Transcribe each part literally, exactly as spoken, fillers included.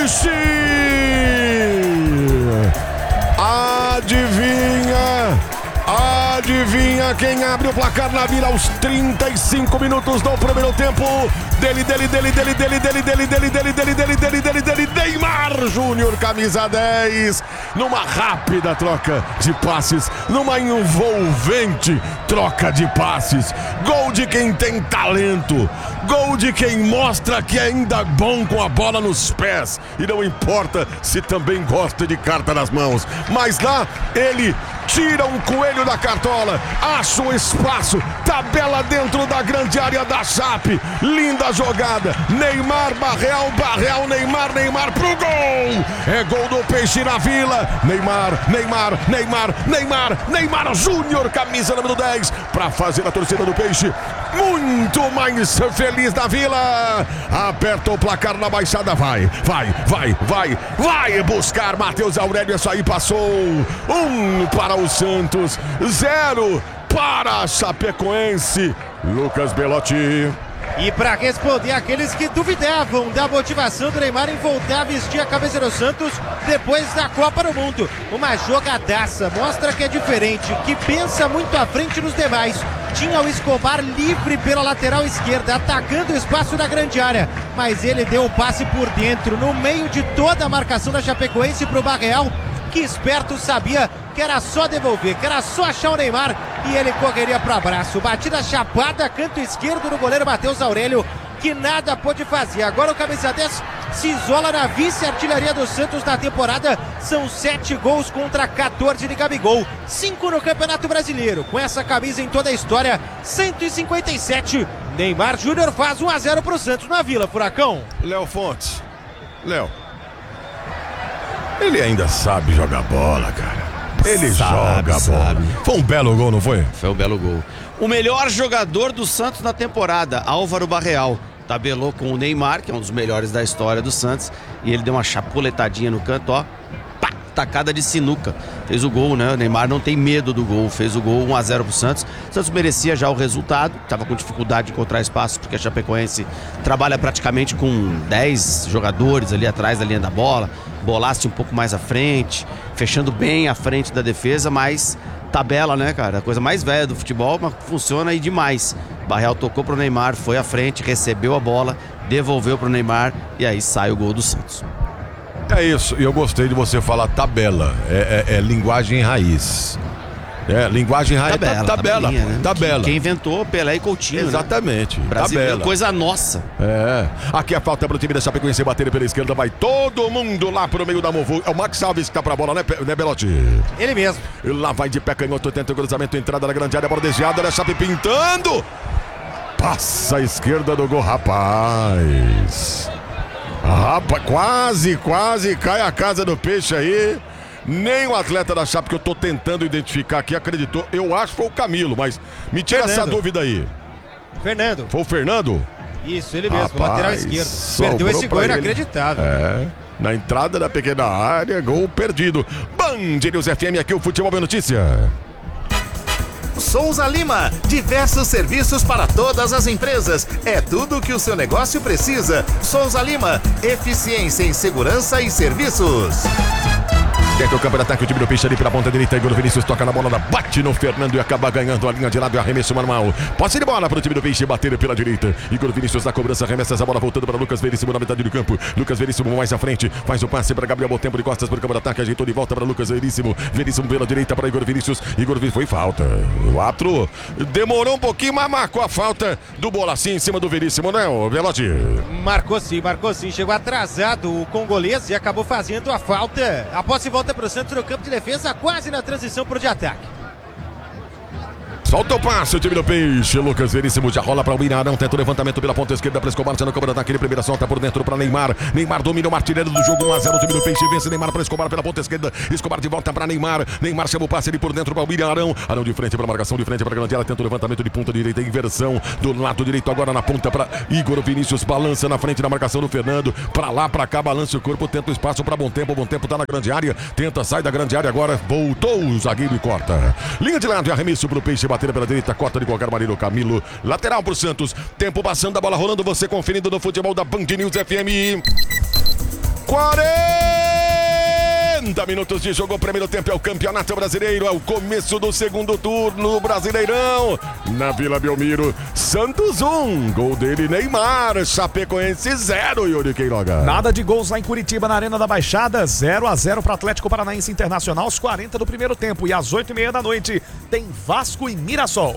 Peixe! Adivinha? Adivinha quem abre o placar na Vila aos trinta e cinco minutos do primeiro tempo? Dele, dele, dele, dele, dele, dele, dele, dele, dele, dele, dele, dele, dele, dele, Neymar Júnior, camisa dez, numa rápida troca de passes, numa envolvente troca de passes. Gol de quem tem talento, gol de quem mostra que é ainda bom com a bola nos pés, e não importa se também gosta de carta nas mãos, mas lá ele tira um coelho da cartola, acha o espaço, tabela dentro da grande área da Chape, linda jogada, Neymar, Barreal, Barreal, Neymar, Neymar pro gol, é gol do Peixe na Vila, Neymar, Neymar, Neymar, Neymar, Neymar Júnior, camisa número dez, pra fazer a torcida do Peixe muito mais feliz da Vila. Aperta o placar na Baixada, vai, vai, vai, vai, vai buscar Matheus Aurélio, isso aí passou, um para o Santos, zero para a Chapecoense, Lucas Belotti. E para responder aqueles que duvidavam da motivação do Neymar em voltar a vestir a camisa do Santos depois da Copa do Mundo, uma jogadaça, mostra que é diferente, que pensa muito à frente dos demais. Tinha o Escobar livre pela lateral esquerda, atacando o espaço da grande área, mas ele deu o passe por dentro, no meio de toda a marcação da Chapecoense para o Barreal, que esperto sabia que era só devolver, que era só achar o Neymar e ele correria para o abraço. Batida chapada, canto esquerdo do goleiro Matheus Aurélio, que nada pôde fazer. Agora o camisa dez se isola na vice-artilharia do Santos na temporada. São sete gols contra quatorze de Gabigol, cinco no Campeonato Brasileiro. Com essa camisa em toda a história, cento e cinquenta e sete. Neymar Júnior faz um a zero pro Santos na Vila, Furacão. Léo Fontes, Léo, ele ainda sabe jogar bola, cara. Ele sabe, joga bola. Foi um belo gol, não foi? Foi um belo gol. O melhor jogador do Santos na temporada, Álvaro Barreal, tabelou com o Neymar, que é um dos melhores da história do Santos, e ele deu uma chapuletadinha no canto, ó, pá, tacada de sinuca. Fez o gol, né? O Neymar não tem medo do gol, fez o gol, um a zero pro Santos. O Santos merecia já o resultado, estava com dificuldade de encontrar espaço, porque a Chapecoense trabalha praticamente com dez jogadores ali atrás da linha da bola, bolasse um pouco mais à frente, fechando bem à frente da defesa, mas tabela, né, cara? A coisa mais velha do futebol, mas funciona aí demais. Barreal tocou pro Neymar, foi à frente, recebeu a bola, devolveu pro Neymar e aí sai o gol do Santos. É isso, e eu gostei de você falar tabela, é, é, é linguagem raiz. É, linguagem raiz, tabela, tabela, né? Tabela. Quem inventou, Pelé e Coutinho. Exatamente, né? Brasileiro, tabela. Coisa nossa. É, aqui a falta pro time da Chapecoense, bater pela esquerda, vai todo mundo lá pro meio da Movu. É o Max Alves que tá pra bola, né, né Belotti? Ele mesmo. E lá vai de pé canhoto, tenta o cruzamento, entrada na grande área, bola desviada, a Chape pintando. Passa a esquerda do gol, rapaz. Rapaz, quase, quase cai a casa do Peixe aí. Nem o atleta da Chape que eu tô tentando identificar aqui acreditou. Eu acho que foi o Camilo, mas me tira Fernando. Essa dúvida aí. Fernando. Foi o Fernando? Isso, ele mesmo, Rapaz, lateral esquerdo. Perdeu esse gol inacreditável. É, na entrada da pequena área, gol perdido. Band News F M, aqui o Futebol é Notícia. Souza Lima, diversos serviços para todas as empresas. É tudo o que o seu negócio precisa. Souza Lima, eficiência em segurança e serviços. Tenta o campo de ataque, o time do Peixe ali pela ponta direita. Igor Vinícius toca na bola, bate no Fernando e acaba ganhando a linha de lado e arremesso manual. Posse de bola para o time do Peixe, bater pela direita. Igor Vinícius na cobrança, arremessa essa bola voltando para Lucas Veríssimo na metade do campo. Lucas Veríssimo mais à frente, faz o passe para Gabriel Botempo de costas para o campo de ataque, ajeitou de volta para Lucas Veríssimo. Veríssimo pela direita para Igor Vinícius. Igor Vinícius foi falta. O árbitro demorou um pouquinho, mas marcou a falta do Bolacim em cima do Veríssimo, né, o Velotti? Marcou sim, marcou sim. Chegou atrasado o congolês e acabou fazendo a falta. A posse volta para o Santos no campo de defesa, quase na transição para o de ataque. Solta o passe, o time do Peixe. Lucas Veríssimo já rola para o Irarão. Tenta o levantamento pela ponta esquerda para Escobar. Já no campo de ataque, ele primeira solta por dentro para Neymar. Neymar domina o artilheiro do jogo. um a zero, o time do Peixe vence. Neymar para Escobar pela ponta esquerda. Escobar de volta para Neymar. Neymar chama o passe ali por dentro para o Irarão. Arão de frente para a marcação, de frente para a grande área. Tenta o levantamento de ponta direita. Inversão do lado direito agora na ponta para Igor Vinícius. Balança na frente da marcação do Fernando. Para lá, para cá, balança o corpo. Tenta o espaço para Bom Tempo. Bom Tempo tá na grande área. Tenta, sai da grande área agora. Voltou o zagueiro e corta. Linha de lado e arremesso para o Peixe. Bater pela direita. Corta de qualquer maneira o Camilo, lateral pro Santos, tempo passando, a bola rolando, você conferindo no futebol da Band News F M. quarenta minutos de jogo, o primeiro tempo é o Campeonato Brasileiro, é o começo do segundo turno, Brasileirão. Na Vila Belmiro, Santos um, gol dele Neymar, Chapecoense zero, Yuri Queiroga. Nada de gols lá em Curitiba, na Arena da Baixada, zero a zero para Atlético Paranaense Internacional, aos quarenta do primeiro tempo. E às oito e meia da noite tem Vasco e Mirassol.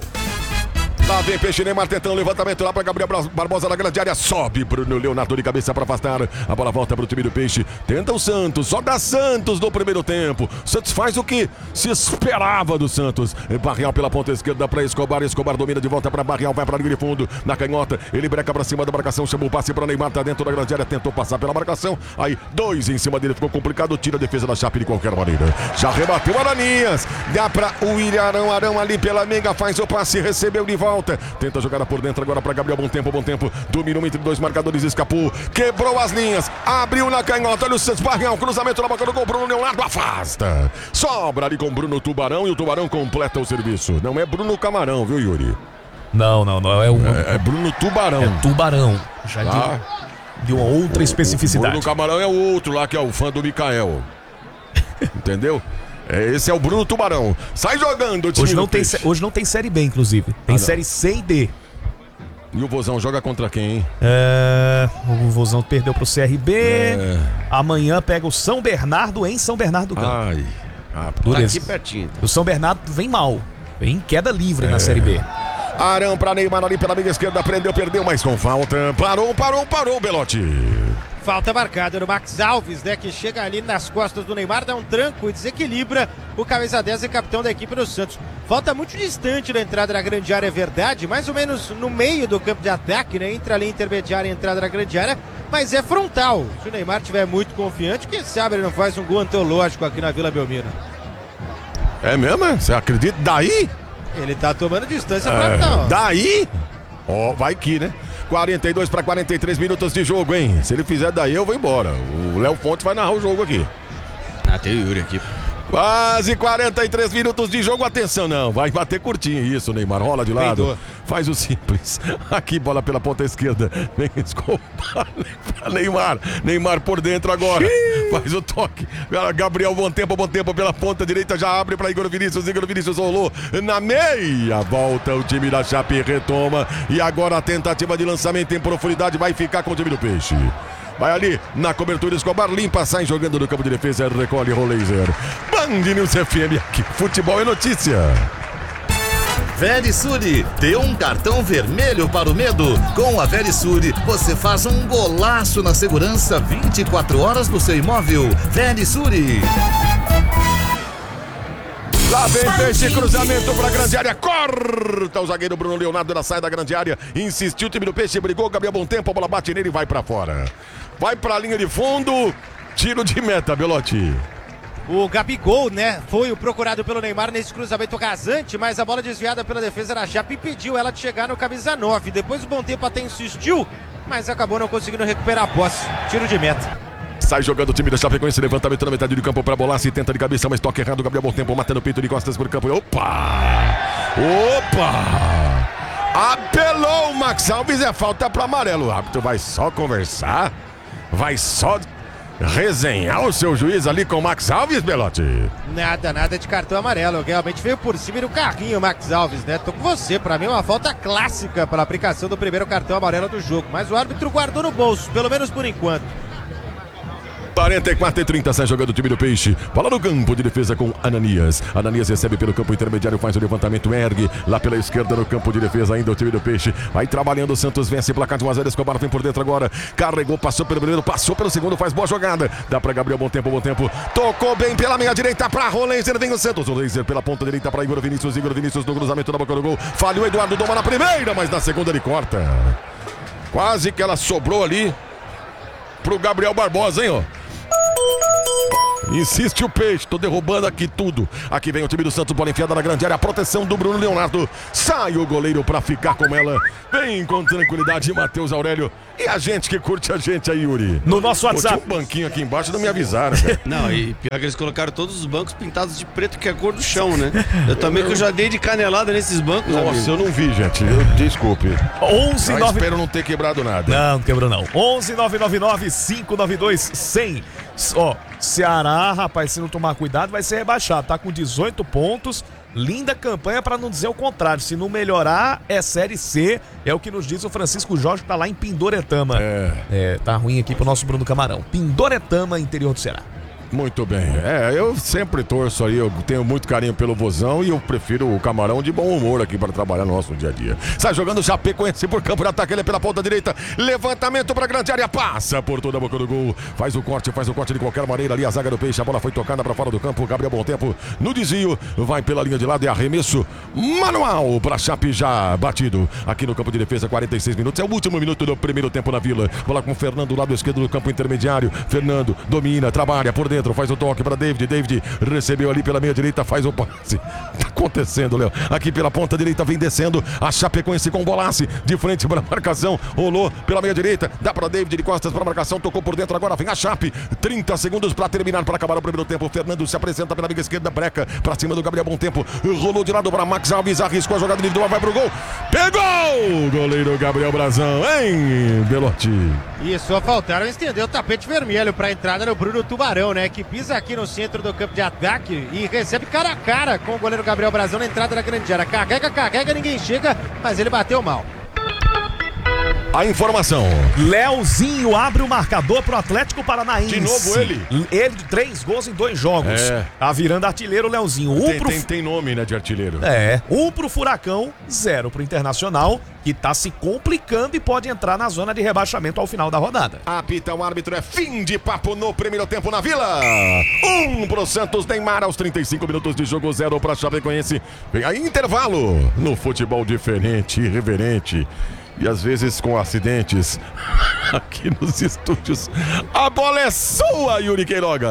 Lá vem Peixe, Neymar tentando levantamento lá para Gabriel Barbosa na grande área. Sobe Bruno Leonardo de cabeça para afastar. A bola volta para o time do Peixe. Tenta o Santos, só dá Santos no primeiro tempo. Santos faz o que se esperava do Santos. Barrial pela ponta esquerda para Escobar. Escobar domina de volta para Barrial, vai para a linha de fundo. Na canhota, ele breca para cima da marcação. Chamou o passe para Neymar, tá dentro da grande área. Tentou passar pela marcação. Aí, dois em cima dele, ficou complicado. Tira a defesa da Chape de qualquer maneira. Já rebateu Aranias. Dá para o William Arão. Arão ali pela meiga, faz o passe, recebeu de volta. Tenta jogar por dentro agora para Gabriel. Bom tempo, bom tempo. Dominou entre dois marcadores, escapou. Quebrou as linhas. Abriu na canhota. Olha o Santos, Barrial. Cruzamento na boca do gol. Bruno Leonardo afasta. Sobra ali com Bruno Tubarão. E o Tubarão completa o serviço. Não é Bruno Camarão, viu, Yuri? Não, não, não. É, o... é, é Bruno Tubarão. É Tubarão. Já tá? de, de uma outra o, especificidade. O Bruno Camarão é o outro lá, que é o fã do Mikael. Entendeu? Esse é o Bruno Tubarão. Sai jogando o time hoje não, tem, hoje não tem Série B, inclusive. Tem ah, Série C e D. E o Vozão joga contra quem, hein? É, o Vozão perdeu pro C R B. É. Amanhã pega o São Bernardo em São Bernardo do Campo. Ai. Ah, tá aqui pertinho. O São Bernardo vem mal. Vem em queda livre é. na Série B. Arão pra Neymar ali pela meia esquerda. Prendeu, perdeu, mas com falta. Parou, parou, parou, Belotti. Falta marcada no Max Alves, né, que chega ali nas costas do Neymar, dá um tranco e desequilibra o camisa dez e capitão da equipe do Santos. Falta muito distante da entrada da grande área, é verdade, mais ou menos no meio do campo de ataque, né, entre a linha intermediária e a entrada da grande área, mas é frontal. Se o Neymar estiver muito confiante, quem sabe ele não faz um gol antológico aqui na Vila Belmiro. É mesmo? Você acredita? Daí? Ele tá tomando distância é, pra não. Daí? Ó, oh, vai que, né? quarenta e dois para quarenta e três minutos de jogo, hein? Se ele fizer daí, eu vou embora. O Léo Fontes vai narrar o jogo aqui. Ah, tem o Yuri aqui. Quase quarenta e três minutos de jogo. Atenção, não. Vai bater curtinho. Isso, Neymar. Rola de lado. Peidou. Faz o simples. Aqui, bola pela ponta esquerda. Vem Escobar. Neymar. Neymar por dentro agora. Xiii. Faz o toque. Gabriel, bom tempo, bom tempo pela ponta direita. Já abre para Igor Vinícius. Igor Vinícius rolou na meia. Volta o time da Chape, retoma. E agora a tentativa de lançamento em profundidade vai ficar com o time do Peixe. Vai ali na cobertura, Escobar limpa, sai jogando no campo de defesa, recolhe Rolaser. Band News F M, aqui, futebol é notícia. Verisure, dê um cartão vermelho para o medo. Com a Verisure, você faz um golaço na segurança vinte e quatro horas do seu imóvel. Verisure. Lá vem Peixe, cruzamento para a grande área, corta o zagueiro Bruno Leonardo na saída da grande área, insistiu o time do Peixe, brigou, Gabriel, bom tempo, a bola bate nele e vai para fora. Vai para a linha de fundo, tiro de meta, Belotti. O Gabigol, né, foi o procurado pelo Neymar nesse cruzamento rasante, mas a bola desviada pela defesa da Chape impediu ela de chegar no camisa nove. Depois o bom tempo até insistiu, mas acabou não conseguindo recuperar a posse. Tiro de meta. Sai jogando o time da Chapecoense, levantamento na metade do campo para bolar, se tenta de cabeça, mas toca errado, Gabriel, bom tempo, matando o peito de costas por campo. Opa! Opa! Apelou o Max Alves, é falta para amarelo. O árbitro vai só conversar, vai só resenhar o seu juiz ali com o Max Alves, Belotti. Nada, nada de cartão amarelo. Realmente veio por cima do carrinho o Max Alves, né? Tô com você, pra mim é uma falta clássica pela aplicação do primeiro cartão amarelo do jogo. Mas o árbitro guardou no bolso, pelo menos por enquanto. quarenta e quatro e trinta, sai jogando o time do Peixe. Bola no campo de defesa com Ananias. Ananias recebe pelo campo intermediário, faz o levantamento, ergue lá pela esquerda no campo de defesa. Ainda o time do Peixe vai trabalhando. O Santos vence, placar de um a zero. Escobar vem por dentro agora. Carregou, passou pelo primeiro, passou pelo segundo, faz boa jogada. Dá pra Gabriel, bom tempo, bom tempo. Tocou bem pela meia direita pra Rolaser. Vem o Santos. O Rolaser pela ponta direita pra Igor Vinícius. Igor Vinícius no cruzamento da boca do gol. Falhou Eduardo Doma na primeira, mas na segunda ele corta. Quase que ela sobrou ali pro Gabriel Barbosa, hein, ó. Insiste o Peixe, tô derrubando aqui tudo. Aqui vem o time do Santos, bola enfiada na grande área. A proteção do Bruno Leonardo. Sai o goleiro pra ficar com ela. Vem com tranquilidade, Matheus Aurélio. E a gente que curte a gente aí, Yuri? No nosso WhatsApp. Pô, tinha um banquinho aqui embaixo, não me avisaram, velho. Não, e pior que eles colocaram todos os bancos pintados de preto, que é a cor do chão, né? Eu também que eu já dei de canelada nesses bancos. Nossa, amigo. eu não vi, gente. Eu, desculpe. onze Eu nove... espero não ter quebrado nada. Não, não quebrou não. onze nove nove nove cinco nove dois cem. Ó, Ceará, rapaz, se não tomar cuidado, vai ser rebaixado. Tá com dezoito pontos. Linda campanha, pra não dizer o contrário. Se não melhorar, é Série C. É o que nos diz o Francisco Jorge, que tá lá em Pindoretama. É. É, tá ruim aqui pro nosso Bruno Camarão. Pindoretama, interior do Ceará. Muito bem. É, eu sempre torço aí, eu tenho muito carinho pelo Vozão e eu prefiro o Camarão de bom humor aqui para trabalhar no nosso dia a dia. Sai jogando o Chapecoense por campo de ataque, ele é pela ponta direita, levantamento para grande área, passa por toda a boca do gol, faz o corte, faz o corte de qualquer maneira ali, a zaga do Peixe, a bola foi tocada para fora do campo, Gabriel Bom Tempo no desvio, vai pela linha de lado, é arremesso manual para Chape já batido aqui no campo de defesa, quarenta e seis minutos, é o último minuto do primeiro tempo na Vila, bola com o Fernando, lado esquerdo do campo intermediário, Fernando domina, trabalha por dentro, faz o toque para David, David recebeu ali pela meia direita, faz o passe, tá acontecendo, Léo, aqui pela ponta direita vem descendo, a Chapecoense com bolace, de frente para a marcação, rolou pela meia direita, dá para David de costas para a marcação, tocou por dentro, agora vem a Chape, trinta segundos para terminar, para acabar o primeiro tempo, Fernando se apresenta pela meia esquerda, breca para cima do Gabriel Bom Tempo, rolou de lado para Max Alves, arriscou a jogada individual, vai pro gol, pegou, goleiro Gabriel Brazão, hein, Belotti? E só faltaram estender o tapete vermelho para a entrada do Bruno Tubarão, né? Que pisa aqui no centro do campo de ataque e recebe cara a cara com o goleiro Gabriel Brazão na entrada da grande área. Carrega, carrega, ninguém chega, mas ele bateu mal. A informação. Leozinho abre o marcador pro Atlético Paranaense. De novo ele? Ele, três gols em dois jogos. É. Tá virando artilheiro o Leozinho. Um Tem, pro... tem, tem nome, né, de artilheiro. É, um pro Furacão, zero pro Internacional, que tá se complicando e pode entrar na zona de rebaixamento ao final da rodada. Apita o árbitro, é fim de papo no primeiro tempo na Vila. Um pro Santos, Neymar aos trinta e cinco minutos de jogo, zero pra Chapecoense. Vem aí intervalo no futebol diferente, irreverente. E às vezes com acidentes aqui nos estúdios. A bola é sua, Yuri Queiroga.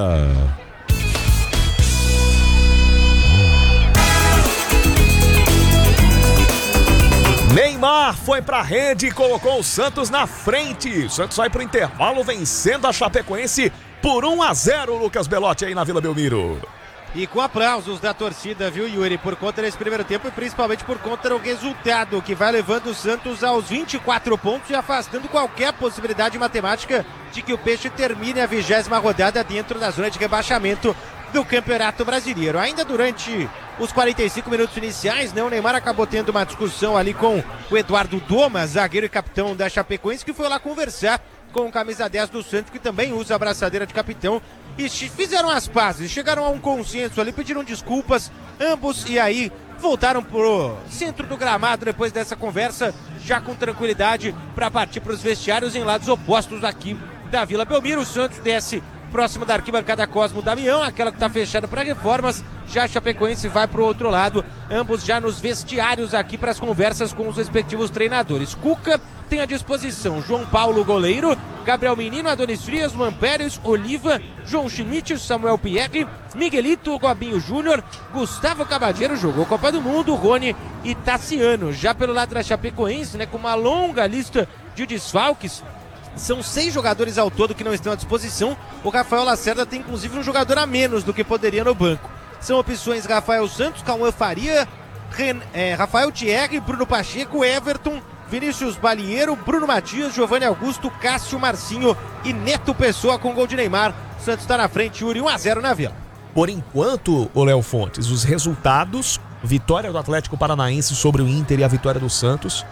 Neymar foi pra rede e colocou o Santos na frente. O Santos vai pro intervalo vencendo a Chapecoense por um a zero, Lucas Belotti aí na Vila Belmiro. E com aplausos da torcida, viu, Yuri, por conta desse primeiro tempo e principalmente por conta do resultado, que vai levando o Santos aos vinte e quatro pontos e afastando qualquer possibilidade matemática de que o Peixe termine a vigésima rodada dentro da zona de rebaixamento do Campeonato Brasileiro. Ainda durante os quarenta e cinco minutos iniciais, né, o Neymar acabou tendo uma discussão ali com o Eduardo Doma, zagueiro e capitão da Chapecoense, que foi lá conversar com o camisa dez do Santos, que também usa a abraçadeira de capitão, e fizeram as pazes, chegaram a um consenso ali, pediram desculpas, ambos, e aí voltaram pro centro do gramado depois dessa conversa, já com tranquilidade, para partir para os vestiários em lados opostos aqui da Vila Belmiro. O Santos desce próximo da arquibancada Cosmo Damião, aquela que está fechada para reformas. Já a Chapecoense vai para o outro lado, ambos já nos vestiários aqui para as conversas com os respectivos treinadores. Cuca tem à disposição João Paulo, goleiro, Gabriel Menino, Adonis Frias, Luan Pérez, Oliva, João Schmidt, Samuel Pierre, Miguelito, Gobinho Júnior, Gustavo Cabadeiro, jogou Copa do Mundo, Rony e Tassiano. Já pelo lado da Chapecoense, né, com uma longa lista de desfalques, são seis jogadores ao todo que não estão à disposição. O Rafael Lacerda tem inclusive um jogador a menos do que poderia no banco. São opções Rafael Santos, Cauã Faria, Ren, é, Rafael Thierry, Bruno Pacheco, Everton, Vinícius Balieiro, Bruno Matias, Giovanni Augusto, Cássio Marcinho e Neto Pessoa com gol de Neymar. O Santos está na frente, Yuri, um a zero na Vila. Por enquanto, o Léo Fontes, os resultados, vitória do Atlético Paranaense sobre o Inter e a vitória do Santos,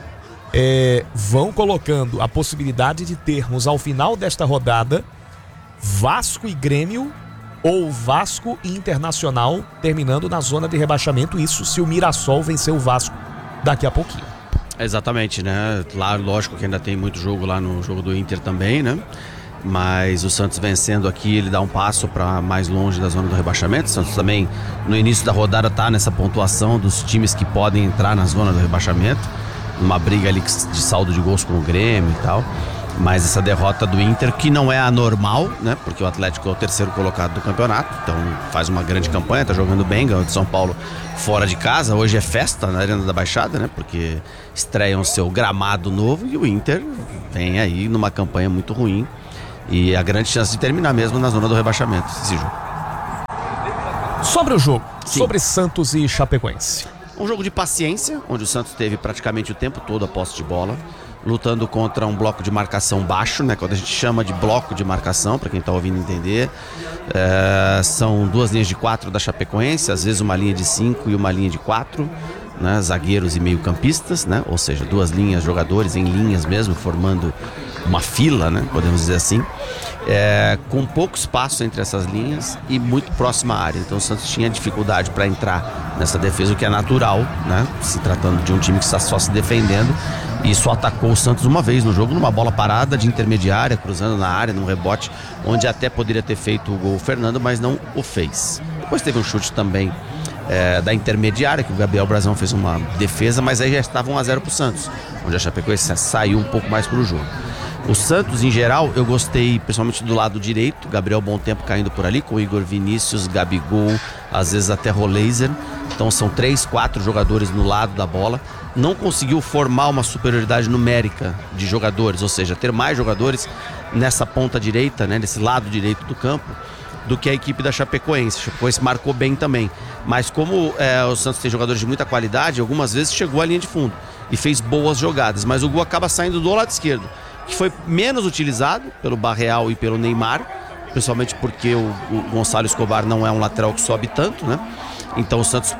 É, vão colocando a possibilidade de termos ao final desta rodada Vasco e Grêmio ou Vasco e Internacional terminando na zona de rebaixamento, isso se o Mirassol vencer o Vasco daqui a pouquinho. Exatamente, né? Lá, lógico que ainda tem muito jogo lá no jogo do Inter também, né? Mas o Santos vencendo aqui, ele dá um passo para mais longe da zona do rebaixamento. O Santos também no início da rodada tá nessa pontuação dos times que podem entrar na zona do rebaixamento, uma briga ali de saldo de gols com o Grêmio e tal. Mas essa derrota do Inter, que não é anormal, né? Porque o Atlético é o terceiro colocado do campeonato, então faz uma grande campanha, tá jogando bem, ganhou de São Paulo fora de casa. Hoje é festa na Arena da Baixada, né? Porque estreiam o seu gramado novo e o Inter vem aí numa campanha muito ruim e a grande chance de terminar mesmo na zona do rebaixamento esse jogo. Sobre o jogo, Sim. sobre Santos e Chapecoense. Um jogo de paciência, onde o Santos teve praticamente o tempo todo a posse de bola, lutando contra um bloco de marcação baixo, né? Quando a gente chama de bloco de marcação, para quem está ouvindo entender, é, são duas linhas de quatro da Chapecoense, às vezes uma linha de cinco e uma linha de quatro, né? Zagueiros e meio-campistas, né? Ou seja, duas linhas, jogadores em linhas mesmo, formando uma fila, né? Podemos dizer assim, é, com pouco espaço entre essas linhas e muito próxima à área. Então o Santos tinha dificuldade para entrar nessa defesa, o que é natural, né? Se tratando de um time que está só se defendendo. E só atacou o Santos uma vez no jogo, numa bola parada de intermediária, cruzando na área, num rebote, onde até poderia ter feito o gol o Fernando, mas não o fez. Depois teve um chute também é, da intermediária, que o Gabriel Brazão fez uma defesa, mas aí já estava um a zero para o Santos, onde a Chapecoense saiu um pouco mais para o jogo. O Santos, em geral, eu gostei, principalmente do lado direito, Gabriel Bom Tempo caindo por ali, com o Igor Vinícius, Gabigol, às vezes até Roleiser. Então são três, quatro jogadores no lado da bola. Não conseguiu formar uma superioridade numérica de jogadores, ou seja, ter mais jogadores nessa ponta direita, né, nesse lado direito do campo, do que a equipe da Chapecoense. A Chapecoense marcou bem também, mas como é, o Santos tem jogadores de muita qualidade, algumas vezes chegou à linha de fundo e fez boas jogadas, mas o gol acaba saindo do lado esquerdo, que foi menos utilizado pelo Barreal e pelo Neymar, principalmente porque o, o Gonçalo Escobar não é um lateral que sobe tanto, né? Então o Santos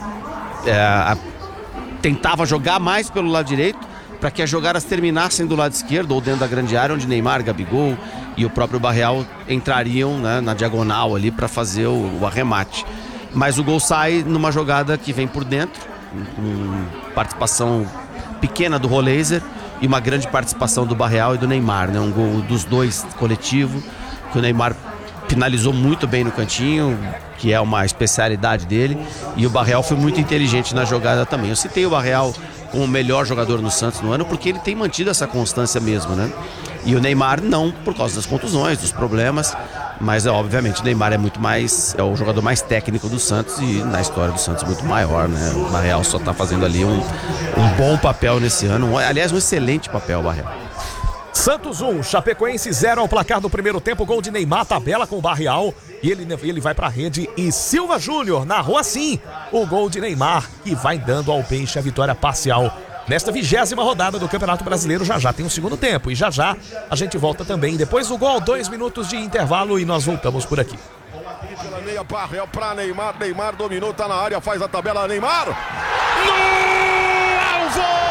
é, a, tentava jogar mais pelo lado direito para que as jogadas terminassem do lado esquerdo ou dentro da grande área, onde Neymar, Gabigol e o próprio Barreal entrariam, né, na diagonal ali para fazer o, o arremate. Mas o gol sai numa jogada que vem por dentro, com participação pequena do Roleiser e uma grande participação do Barreal e do Neymar, né? Um gol dos dois coletivo, que o Neymar finalizou muito bem no cantinho, que é uma especialidade dele, e o Barreal foi muito inteligente na jogada também. Eu citei o Barreal como o melhor jogador no Santos no ano, porque ele tem mantido essa constância mesmo, né? E o Neymar não, por causa das contusões, dos problemas, mas obviamente o Neymar é muito mais, é o jogador mais técnico do Santos e na história do Santos muito maior, né? O Barreal só está fazendo ali um, um bom papel nesse ano, um, aliás, um excelente papel, o Barreal. Santos um, Chapecoense zero ao placar do primeiro tempo, gol de Neymar, tabela com o Barreal, e ele, ele vai pra rede, e Silva Júnior narrou assim o gol de Neymar, que vai dando ao Peixe a vitória parcial nesta vigésima rodada do Campeonato Brasileiro. Já já tem o segundo tempo, e já já a gente volta também, depois do gol, dois minutos de intervalo, e nós voltamos por aqui. Pela meia, Barreal pra Neymar, Neymar dominou, tá na área, faz a tabela, Neymar! No alvo!